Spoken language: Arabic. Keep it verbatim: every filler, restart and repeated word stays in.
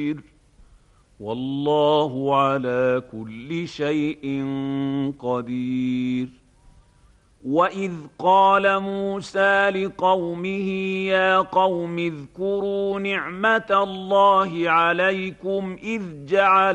والله على كل شيء قدير. وإذ قال موسى لقومه يا قوم اذكروا نعمة الله عليكم إذ جعل